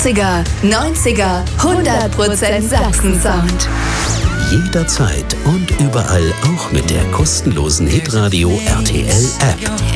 80er, 90er, 100% Sachsen-Sound. Jederzeit und überall auch mit der kostenlosen Hitradio RTL App.